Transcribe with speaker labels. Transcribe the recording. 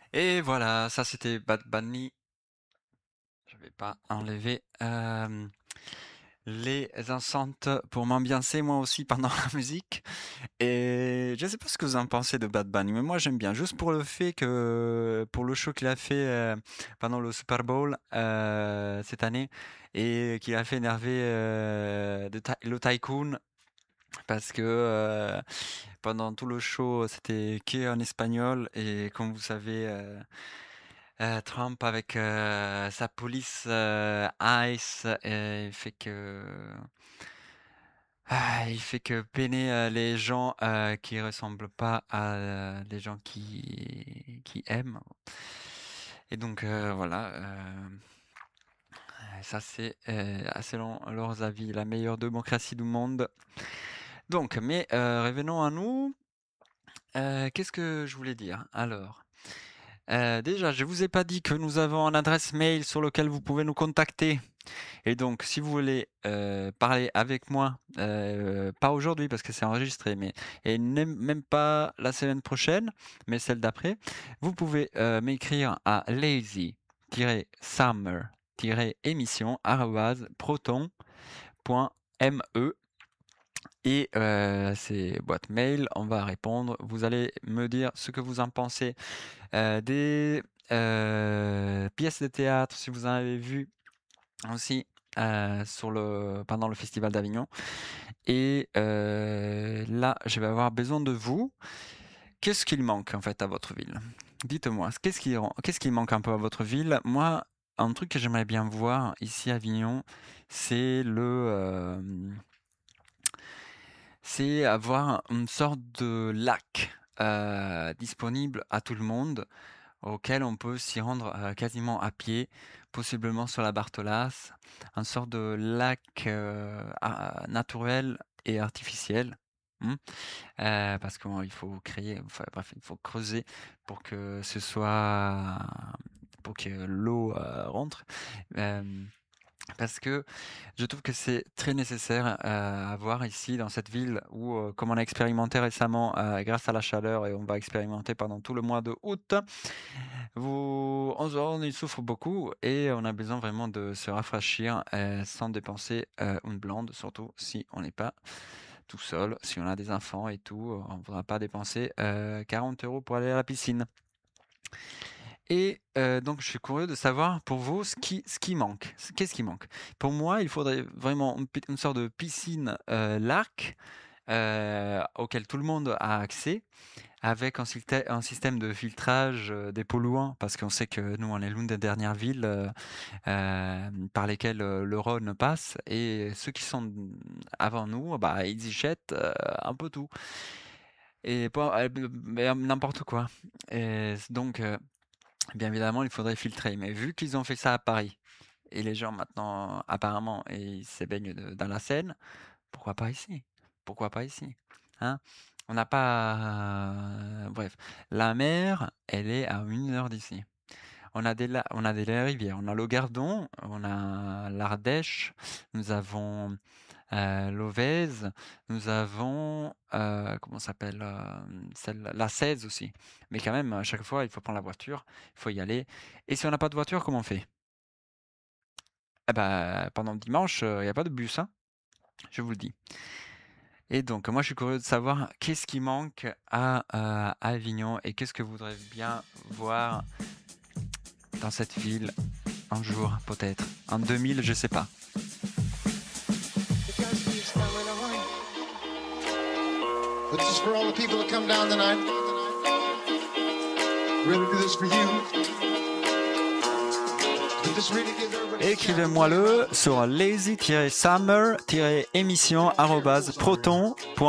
Speaker 1: Et voilà, ça c'était Bad Bunny. Je vais pas enlever les enceintes pour m'ambiancer moi aussi pendant la musique. Et je sais pas ce que vous en pensez de Bad Bunny, mais moi j'aime bien. Juste pour le fait que pour le show qu'il a fait pendant le Super Bowl cette année et qu'il a fait énerver le Tycoon parce que pendant tout le show c'était que en espagnol et comme vous savez. Trump avec sa police ICE, il fait que peiner les gens qui ressemblent pas à les gens qui aiment. Et donc voilà, ça c'est selon leurs avis la meilleure démocratie du monde. Donc, mais revenons à nous. Qu'est-ce que je voulais dire? Alors. Déjà, je vous ai pas dit que nous avons une adresse mail sur laquelle vous pouvez nous contacter. Et donc, si vous voulez parler avec moi, pas aujourd'hui parce que c'est enregistré, mais et même pas la semaine prochaine, mais celle d'après, vous pouvez m'écrire à lazy-summer-émission@proton.me et c'est boîte mail, on va répondre. Vous allez me dire ce que vous en pensez des pièces de théâtre, si vous en avez vu aussi pendant le Festival d'Avignon. Et là, je vais avoir besoin de vous. Qu'est-ce qu'il manque en fait à votre ville? Dites-moi, qu'est-ce qui manque un peu à votre ville? Moi, un truc que j'aimerais bien voir ici à Avignon, c'est c'est avoir une sorte de lac disponible à tout le monde auquel on peut s'y rendre quasiment à pied, possiblement sur la Bartholas, une sorte de lac naturel et artificiel. Parce qu'il faut créer, enfin, bref, il faut creuser pour que ce soit, pour que l'eau rentre. Euh, Parce que je trouve que c'est très nécessaire à voir ici dans cette ville où, comme on a expérimenté récemment grâce à la chaleur et on va expérimenter pendant tout le mois de août, on y souffre beaucoup et on a besoin vraiment de se rafraîchir sans dépenser une blinde, surtout si on n'est pas tout seul, si on a des enfants et tout, on ne voudra pas dépenser 40 euros pour aller à la piscine. Et donc, je suis curieux de savoir pour vous ce qui manque. Qu'est-ce qui manque? Pour moi, il faudrait vraiment une sorte de piscine lac auquel tout le monde a accès, avec un système de filtrage des polluants, parce qu'on sait que nous, on est l'une des dernières villes par lesquelles le Rhône passe, et ceux qui sont avant nous, bah, ils y jettent un peu tout. Et mais n'importe quoi. Et donc, bien évidemment, il faudrait filtrer. Mais vu qu'ils ont fait ça à Paris, et les gens maintenant, apparemment, ils se baignent dans la Seine, pourquoi pas ici? Pourquoi pas ici? Hein? On n'a pas. Bref, la mer, elle est à 1 heure d'ici. On a des rivières. On a le Gardon, on a l'Ardèche, nous avons l'Auvèze, nous avons. Comment ça s'appelle la 16 aussi. Mais quand même, à chaque fois, il faut prendre la voiture, il faut y aller. Et si on n'a pas de voiture, comment on fait? Eh ben, pendant le dimanche, il n'y a pas de bus, hein, je vous le dis. Et donc, moi, je suis curieux de savoir qu'est-ce qui manque à Avignon et qu'est-ce que vous voudrez bien voir dans cette ville un jour, peut-être. En 2000, je sais pas.
Speaker 2: But just for all the people that come down tonight, we're gonna do this for you. So just really give everybody a shout.
Speaker 1: Écrivez-moi-le sur lazy-summer-émission@proton.me.